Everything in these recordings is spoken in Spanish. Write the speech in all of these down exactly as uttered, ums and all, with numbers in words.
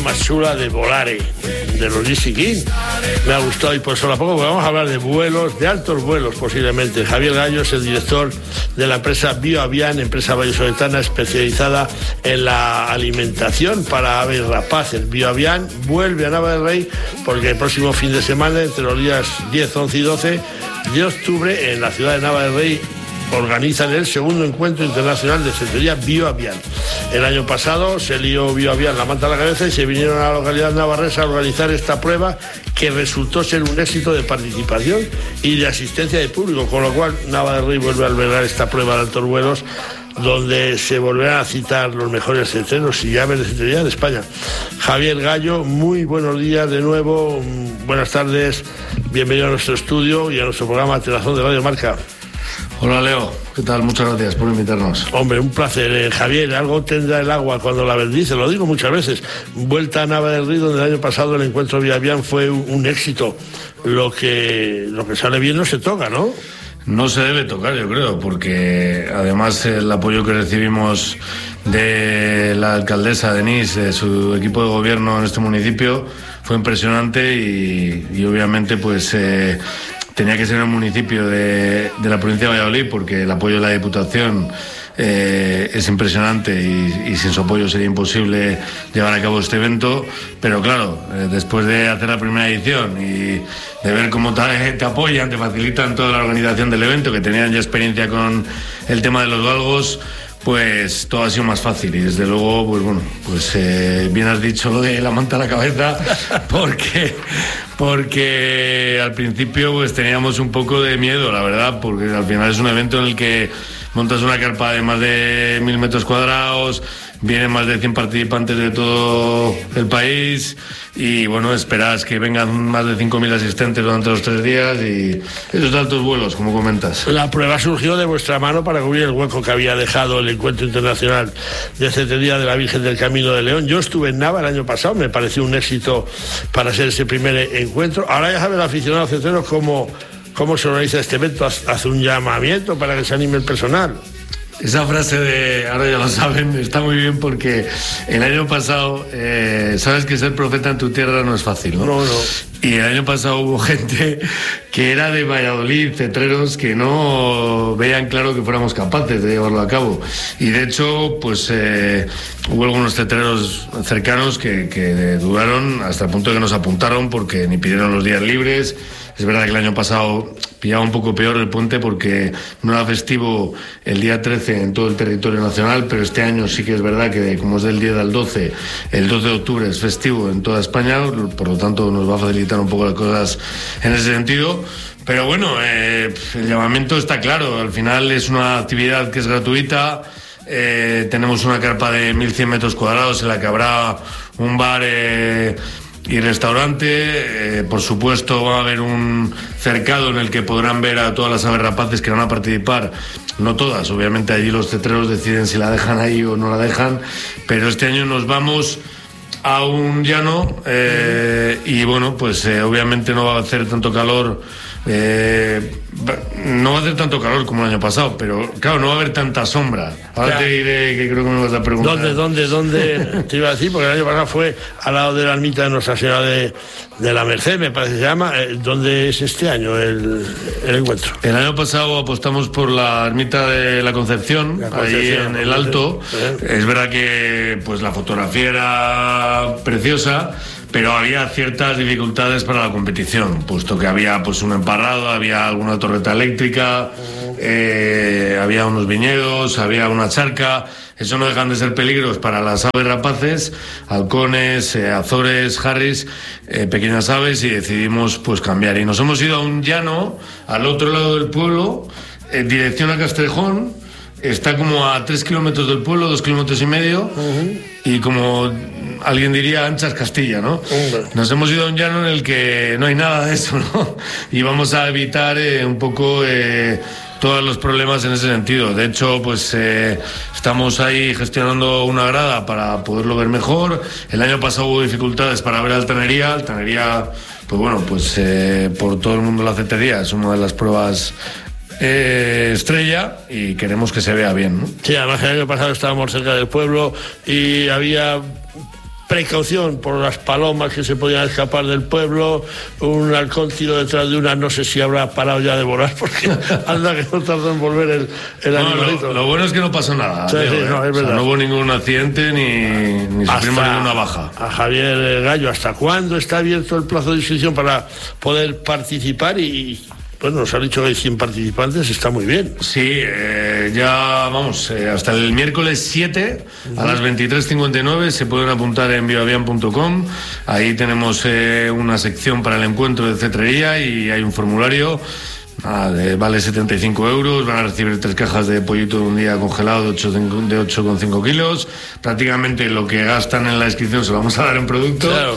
más chula de Volare, de los G C King. Me ha gustado y por solo a poco, porque vamos a hablar de vuelos, de altos vuelos posiblemente. Javier Gallo es el director de la empresa BioAvian, empresa vallisoletana especializada en la alimentación para aves rapaces. BioAvian vuelve a Nava del Rey porque el próximo fin de semana, entre los días diez, once y doce de octubre, en la ciudad de Nava del Rey, organizan el segundo encuentro internacional de centería BioAvian. El año pasado se lió BioAvian la manta a la cabeza y se vinieron a la localidad navarresa a organizar esta prueba, que resultó ser un éxito de participación y de asistencia de público, con lo cual Nava del Rey vuelve a albergar esta prueba de altos vuelos, donde se volverán a citar los mejores centeros y aves de centería de España. Javier Gallo, muy buenos días de nuevo, buenas tardes, bienvenido a nuestro estudio y a nuestro programa Telazón de Radio Marca. Hola Leo, ¿qué tal? Muchas gracias por invitarnos. Hombre, un placer. Eh, Javier, algo tendrá el agua cuando la bendice, lo digo muchas veces. Vuelta a Nava del Rey, donde el año pasado el encuentro BioAvian fue un, un éxito. Lo que, lo que sale bien no se toca, ¿no? No se debe tocar, yo creo, porque además el apoyo que recibimos de la alcaldesa Denise, de su equipo de gobierno en este municipio, fue impresionante y, y obviamente pues... Eh, tenía que ser en el municipio de, de la provincia de Valladolid, porque el apoyo de la Diputación eh, es impresionante y, y sin su apoyo sería imposible llevar a cabo este evento. Pero claro, eh, después de hacer la primera edición y de ver cómo te, te apoyan, te facilitan toda la organización del evento, que tenían ya experiencia con el tema de los galgos, pues todo ha sido más fácil. Y desde luego, pues bueno, pues eh, bien has dicho lo de la manta a la cabeza, porque porque al principio pues teníamos un poco de miedo, la verdad, porque al final es un evento en el que montas una carpa de más de mil metros cuadrados, vienen más de cien participantes de todo el país y bueno, esperas que vengan más de cinco mil asistentes durante los tres días y esos altos vuelos, como comentas. La prueba surgió de vuestra mano para cubrir el hueco que había dejado el Encuentro Internacional de Centería de la Virgen del Camino de León. Yo estuve en Nava el año pasado, me pareció un éxito para ser ese primer encuentro. Ahora ya sabe el aficionado centeno cómo, cómo se organiza este evento, hace un llamamiento para que se anime el personal. Esa frase de ahora ya lo saben está muy bien, porque el año pasado eh, sabes que ser profeta en tu tierra no es fácil, ¿no? No, no. Y el año pasado hubo gente que era de Valladolid, cetreros, que no veían claro que fuéramos capaces de llevarlo a cabo. Y de hecho, pues eh, hubo algunos cetreros cercanos que, que dudaron hasta el punto de que nos apuntaron porque ni pidieron los días libres. Es verdad que el año pasado pillaba un poco peor el puente porque no era festivo el día trece en todo el territorio nacional, pero este año sí que es verdad que como es del diez al doce, el doce de octubre es festivo en toda España, por lo tanto nos va a facilitar un poco las cosas en ese sentido. Pero bueno, eh, el llamamiento está claro, al final es una actividad que es gratuita. Eh, tenemos una carpa de mil cien metros cuadrados en la que habrá un bar eh, y restaurante, eh, por supuesto va a haber un cercado en el que podrán ver a todas las aves rapaces que van a participar, no todas, obviamente allí los cetreros deciden si la dejan ahí o no la dejan, pero este año nos vamos a un llano eh, y bueno, pues eh, obviamente no va a hacer tanto calor, eh, no va a hacer tanto calor como el año pasado, pero claro, no va a haber tanta sombra. Ahora ya te diré que creo que me vas a preguntar. ¿Dónde, dónde, dónde? Te iba a decir, porque el año pasado fue al lado de la ermita de Nuestra Señora de, de la Merced, me parece que se llama. ¿Dónde es este año el, el encuentro? El año pasado apostamos por la ermita de la Concepción, la Concepción ahí en el Alto. ¿Eh? Es verdad que pues la fotografía era preciosa, pero había ciertas dificultades para la competición, puesto que había pues un emparrado, había alguna torreta eléctrica, eh, había unos viñedos, había una charca. Eso no dejan de ser peligros para las aves rapaces, halcones, eh, azores, jarris, eh, pequeñas aves, y decidimos pues cambiar. Y nos hemos ido a un llano, al otro lado del pueblo, en dirección a Castrejón. Está como a tres kilómetros del pueblo, dos kilómetros y medio, uh-huh. Y como alguien diría, anchas Castilla, ¿no? Uh-huh. Nos hemos ido a un llano en el que no hay nada de eso, ¿no? Y vamos a evitar eh, un poco eh, todos los problemas en ese sentido. De hecho, pues eh, estamos ahí gestionando una grada para poderlo ver mejor. El año pasado hubo dificultades para ver Altanería. Altanería, pues bueno, pues eh, por todo el mundo la cetería es una de las pruebas Eh, estrella y queremos que se vea bien, ¿no? Sí, además el año pasado estábamos cerca del pueblo y había precaución por las palomas que se podían escapar del pueblo, un halcón tiro detrás de una, no sé si habrá parado ya de volar, porque anda que no tardó en volver el, el no, animalito. Lo, lo bueno es que no pasó nada. Sí, Leo, sí, ¿eh? no, es verdad. O sea, no hubo ningún accidente ni, ni sufrimos ninguna baja. A Javier Gallo, ¿hasta cuándo está abierto el plazo de inscripción para poder participar? Y bueno, nos ha dicho que hay cien participantes, está muy bien. Sí, eh, ya vamos, eh, hasta el miércoles siete uh-huh. a las veintitrés cincuenta y nueve se pueden apuntar en bioavian punto com. Ahí tenemos eh, una sección para el encuentro de cetrería y hay un formulario. Ah, de, vale setenta y cinco euros, van a recibir tres cajas de pollito de un día congelado de ocho coma cinco kilos, prácticamente lo que gastan en la inscripción se lo vamos a dar en producto. Claro.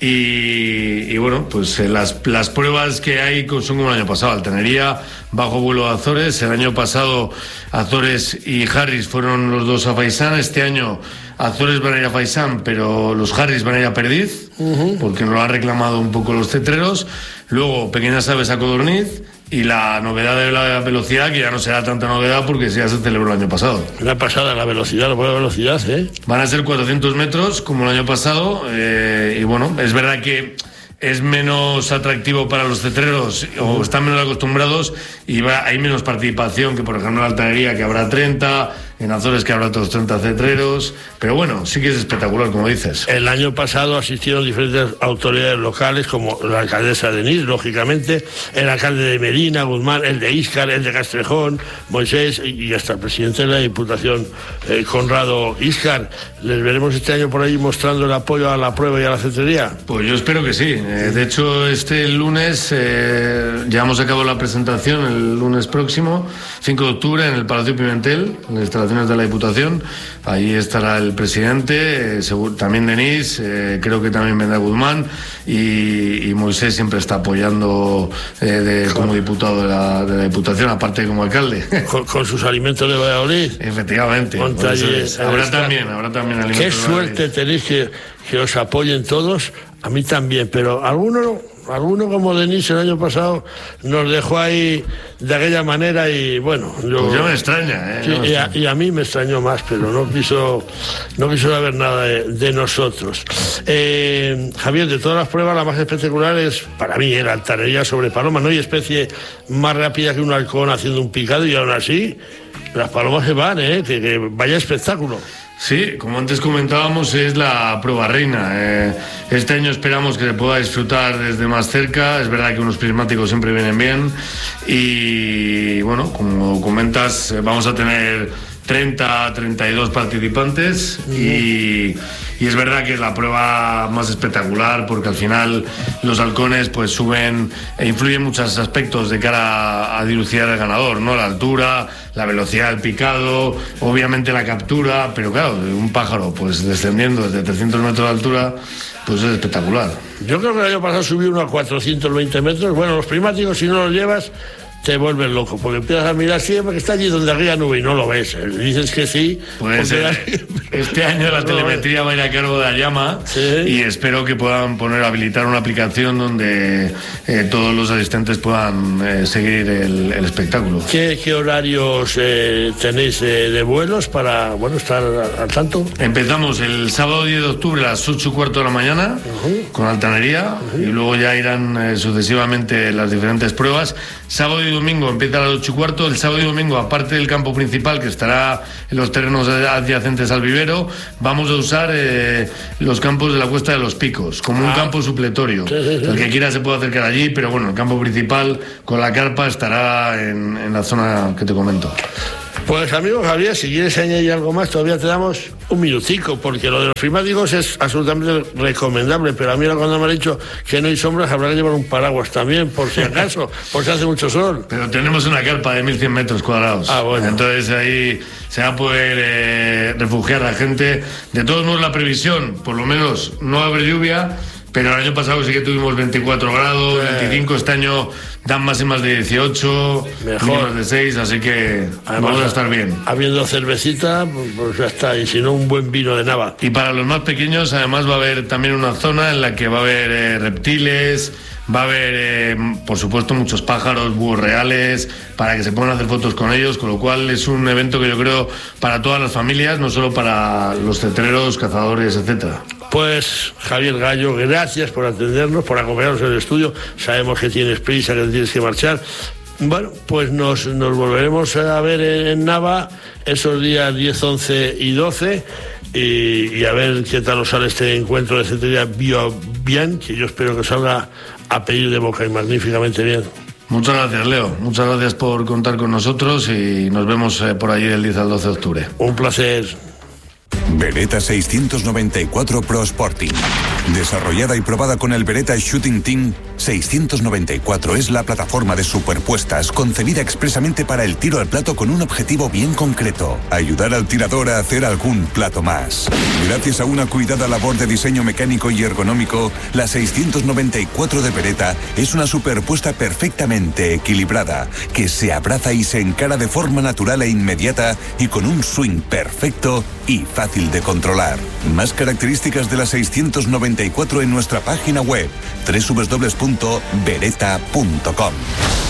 y, y bueno, pues eh, las, las pruebas que hay son como el año pasado, Altanería, bajo vuelo a Azores, el año pasado Azores y Harris fueron los dos a Faisán, este año Azores van a ir a Faisán, pero los Harris van a ir a Perdiz, uh-huh. porque nos lo han reclamado un poco los cetreros, luego Pequeñas Aves a Codorniz. Y la novedad de la velocidad, que ya no será tanta novedad porque ya se celebró el año pasado. La pasada, la velocidad, la buena velocidad, ¿eh? Van a ser cuatrocientos metros, como el año pasado, eh, y bueno, es verdad que es menos atractivo para los cetreros, o están menos acostumbrados, y va, hay menos participación que, por ejemplo, en la altanería, que habrá treinta, en Azores, que habrá otros treinta cetreros, pero bueno, sí que es espectacular, como dices. El año pasado asistieron diferentes autoridades locales, como la alcaldesa de Nis, lógicamente, el alcalde de Medina, Guzmán, el de Íscar, el de Castrejón, Moisés, y hasta el presidente de la Diputación, eh, Conrado Íscar. ¿Les veremos este año por ahí mostrando el apoyo a la prueba y a la cetrería? Pues yo espero que sí. Eh, de hecho, este lunes eh, llevamos a cabo la presentación, el lunes próximo, cinco de octubre, en el Palacio Pimentel, en la instalación de la Diputación. Allí estará el presidente, eh, seguro, también Denis, eh, creo que también vendrá Guzmán, y, y Moisés siempre está apoyando eh, de, como diputado de la, de la Diputación, aparte de como alcalde. Con, con sus alimentos de Valladolid. Efectivamente. Allí, habrá también, habrá también alimentos. Qué suerte tenéis que, que os apoyen todos, a mí también, pero algunos... Alguno como Denis el año pasado nos dejó ahí de aquella manera y bueno, yo, pues yo me extraña, ¿eh? Sí, no me y, extraña. a, y a mí me extrañó más, pero no quiso no quiso saber nada de, de nosotros. Eh, Javier, de todas las pruebas la más espectacular es para mí la altanería sobre palomas. No hay especie más rápida que un halcón haciendo un picado y aún así las palomas se van, ¿eh? que, que vaya espectáculo. Sí, como antes comentábamos, es la prueba reina. Eh, este año esperamos que se pueda disfrutar desde más cerca. Es verdad que unos prismáticos siempre vienen bien. Y bueno, como comentas, vamos a tener treinta, treinta y dos participantes. Y, y es verdad que es la prueba más espectacular porque al final los halcones pues suben e influyen muchos aspectos de cara a dilucidar al ganador, ¿no? La altura, la velocidad del picado, obviamente la captura, pero claro, un pájaro pues descendiendo desde trescientos metros de altura, pues es espectacular. Yo creo que el año pasado subí uno a cuatrocientos veinte metros. Bueno, los prismáticos, si no los llevas, te vuelves loco, porque empiezas a mirar siempre que está allí donde arriba nube y no lo ves. Dices que sí. Pues eh, este año la telemetría va a ir a cargo de Ayama, sí. Y espero que puedan poner habilitar una aplicación donde eh, todos los asistentes puedan eh, seguir el, el espectáculo. ¿Qué, qué horarios eh, tenéis de, de vuelos para bueno estar al, al tanto? Empezamos el sábado diez de octubre a las ocho y cuarto de la mañana uh-huh. con altanería uh-huh. y luego ya irán eh, sucesivamente las diferentes pruebas. Sábado y domingo empieza a las ocho y cuarto. El sábado y domingo, aparte del campo principal que estará en los terrenos adyacentes al vivero, vamos a usar eh, los campos de la Cuesta de los Picos como un ah. campo supletorio. Sí, sí, sí. El que quiera se puede acercar allí, pero bueno, el campo principal con la carpa estará en, en la zona que te comento. Pues amigo Javier, si quieres añadir algo más, todavía te damos un minutico, porque lo de los prismáticos es absolutamente recomendable, pero a mí cuando me han dicho que no hay sombras, habrá que llevar un paraguas también, por si acaso, por si hace mucho sol. Pero tenemos una carpa de mil cien metros cuadrados. Ah, bueno. Entonces ahí se va a poder eh, refugiar la gente. De todos modos, la previsión, por lo menos, no va a haber lluvia. Pero el año pasado sí que tuvimos veinticuatro grados, sí. veinticinco, este año dan máximas de dieciocho, mínimas de seis, así que además, vamos a estar bien. Habiendo cervecita, pues ya está, y si no, un buen vino de Nava. Y para los más pequeños, además va a haber también una zona en la que va a haber eh, reptiles, Va a haber, eh, por supuesto, muchos pájaros, búhos reales, para que se puedan hacer fotos con ellos, con lo cual es un evento que yo creo para todas las familias, no solo para los cetreros, cazadores, etcétera. Pues Javier Gallo, gracias por atendernos, por acompañarnos en el estudio. Sabemos que tienes prisa, que tienes que marchar. Bueno, pues nos, nos volveremos a ver en, en Nava esos días diez, once y doce y, y a ver qué tal os sale este encuentro de cetrería BioAvian, que yo espero que salga a pedir de boca y magníficamente bien. Muchas gracias, Leo. Muchas gracias por contar con nosotros y nos vemos eh, por allí del diez al doce de octubre. Un placer. Beretta seiscientos noventa y cuatro Pro Sporting. Desarrollada y probada con el Beretta Shooting Team, seiscientos noventa y cuatro es la plataforma de superpuestas concebida expresamente para el tiro al plato con un objetivo bien concreto: ayudar al tirador a hacer algún plato más. Gracias a una cuidada labor de diseño mecánico y ergonómico, la seiscientos noventa y cuatro de Beretta es una superpuesta perfectamente equilibrada, que se abraza y se encara de forma natural e inmediata y con un swing perfecto y fácil de controlar. Más características de la seiscientos noventa y cuatro en nuestra página web doble u doble u doble u punto beretta punto com.